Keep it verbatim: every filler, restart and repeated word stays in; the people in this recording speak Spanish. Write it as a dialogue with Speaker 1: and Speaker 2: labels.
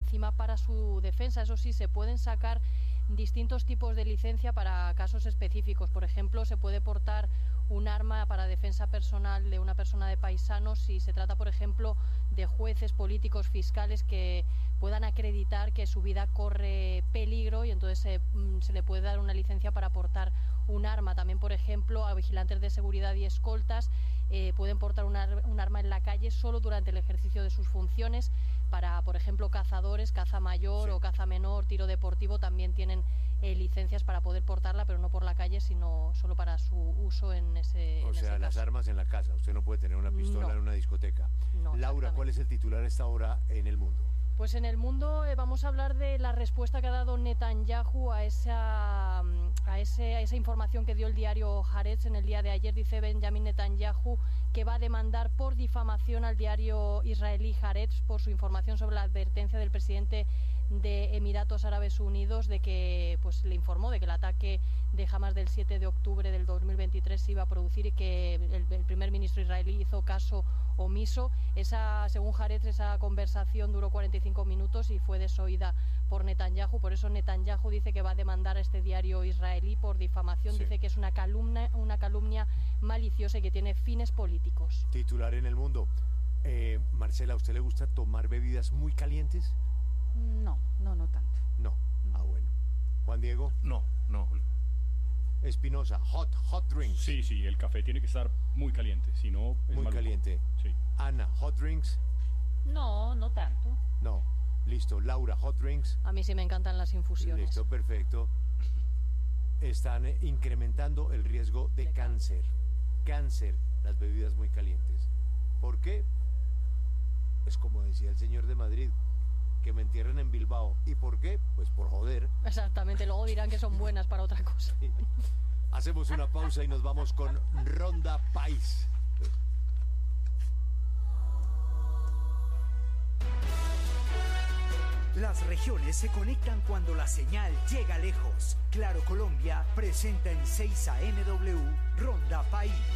Speaker 1: encima para su defensa. Eso sí, se pueden sacar distintos tipos de licencia para casos específicos. Por ejemplo, se puede portar un arma para defensa personal de una persona de paisanos si se trata, por ejemplo, de jueces, políticos, fiscales que puedan acreditar que su vida corre peligro, y entonces se, se le puede dar una licencia para portar un arma. También, por ejemplo, a vigilantes de seguridad y escoltas eh, pueden portar un, ar un arma en la calle solo durante el ejercicio de sus funciones. Para, por ejemplo, cazadores, caza mayor sí. o caza menor, tiro deportivo, también tienen eh, licencias para poder portarla, pero no por la calle, sino solo para su uso en ese
Speaker 2: O
Speaker 1: en
Speaker 2: sea,
Speaker 1: ese
Speaker 2: las
Speaker 1: caso.
Speaker 2: armas en la casa. Usted no puede tener una pistola
Speaker 1: no.
Speaker 2: en una discoteca.
Speaker 1: No,
Speaker 2: Laura, ¿cuál es el titular a esta hora en El Mundo?
Speaker 1: Pues en El Mundo eh, vamos a hablar de la respuesta que ha dado Netanyahu a esa, a, ese, a esa información que dio el diario Haaretz en el día de ayer. Dice Benjamin Netanyahu que va a demandar por difamación al diario israelí Haaretz por su información sobre la advertencia del presidente de Emiratos Árabes Unidos de que pues le informó de que el ataque de Hamas del siete de octubre del dos mil veintitrés se iba a producir y que el, el primer ministro israelí hizo caso omiso. Esa, según Haaretz, esa conversación duró cuarenta y cinco minutos y fue desoída por Netanyahu. Por eso Netanyahu dice que va a demandar a este diario israelí por difamación. Sí. Dice que es una calumnia, una calumnia maliciosa y que tiene fines políticos.
Speaker 2: Titular en El Mundo. Eh, Marcela, ¿a usted le gusta tomar bebidas muy calientes?
Speaker 3: No, no, no tanto.
Speaker 2: No. Ah, bueno. Juan Diego.
Speaker 4: No, no.
Speaker 2: Espinosa, hot, hot drinks.
Speaker 4: Sí, sí, el café tiene que estar muy caliente, si no es
Speaker 2: muy
Speaker 4: maluco.
Speaker 2: caliente.
Speaker 4: Sí.
Speaker 2: Ana, hot drinks.
Speaker 3: No, no tanto.
Speaker 2: No. Listo. Laura, hot drinks.
Speaker 1: A mí sí me encantan las infusiones.
Speaker 2: Listo, perfecto. Están eh, incrementando el riesgo de, de cáncer. Cáncer, las bebidas muy calientes. ¿Por qué? Es como decía el señor de Madrid, que me entierren en Bilbao. ¿Y por qué? Pues por joder.
Speaker 1: Exactamente, luego dirán que son buenas para otra cosa.
Speaker 2: Sí. Hacemos una pausa y nos vamos con Ronda País.
Speaker 5: Las regiones se conectan cuando la señal llega lejos. Claro Colombia presenta en seis A M W Ronda País.